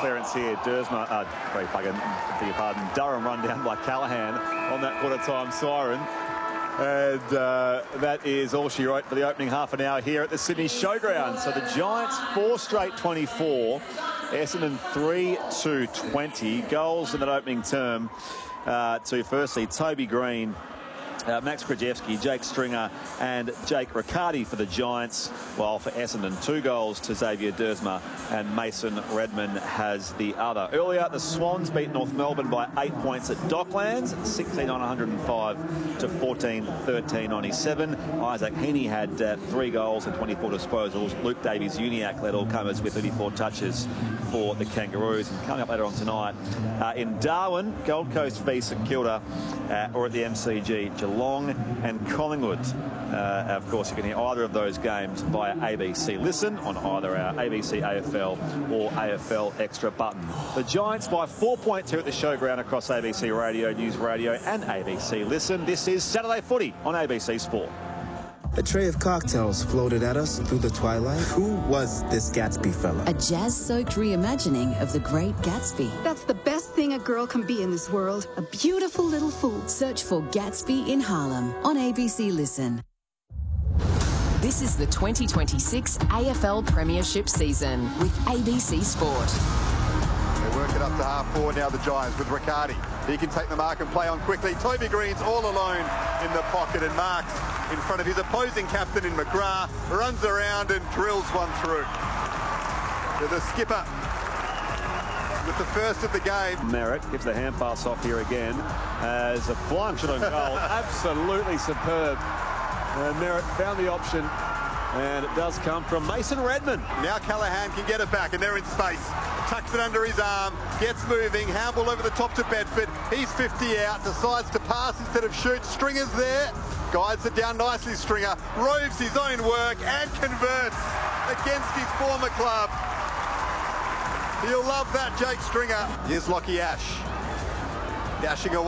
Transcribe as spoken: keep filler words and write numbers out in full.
clearance here. Dersma, uh, very bugger, beg your pardon, Durham run down by Callaghan on that quarter-time siren. And uh, that is all she wrote for the opening half an hour here at the Sydney Showground. So the Giants, four straight twenty-four. Essendon, three to twenty. Goals in that opening term uh, to, firstly, Toby Green, Uh, Max Krajewski, Jake Stringer and Jake Riccardi for the Giants, while for Essendon, two goals to Xavier Dersma and Mason Redman has the other. Earlier, the Swans beat North Melbourne by eight points at Docklands, sixteen on one hundred and five to fourteen thirteen ninety-seven. Isaac Heaney had uh, three goals and twenty-four disposals. Luke Davies-Uniacke led all comers with thirty-four touches for the Kangaroos. And coming up later on tonight, uh, in Darwin, Gold Coast v St Kilda, uh, or at the M C G, Geelong and Collingwood. Uh, of course, you can hear either of those games via A B C Listen on either our A B C A F L or A F L Extra button. The Giants by four points here at the Showground across A B C Radio, News Radio and A B C Listen. This is Saturday Footy on A B C Sport. A tray of cocktails floated at us through the twilight. Who was this Gatsby fella? A jazz-soaked reimagining of the Great Gatsby. That's the best thing a girl can be in this world. A beautiful little fool. Search for Gatsby in Harlem on A B C Listen. This is the twenty twenty-six A F L Premiership season with A B C Sport. They work it up to half forward now, the Giants, with Riccardi. He can take the mark and play on quickly. Toby Green's all alone in the pocket and marks in front of his opposing captain in McGrath, runs around and drills one through. To the skipper with the first of the game. Merritt gives the hand pass off here again as a flying shot on goal. Absolutely superb. Uh, Merritt found the option, and it does come from Mason Redman. Now Callaghan can get it back, and they're in space. Tucks it under his arm, gets moving, handball over the top to Bedford. He's fifty out, decides to pass instead of shoot. Stringer's there, guides it down nicely, Stringer. Roves his own work and converts against his former club. He'll love that, Jake Stringer. Here's Lockie Ash, dashing away.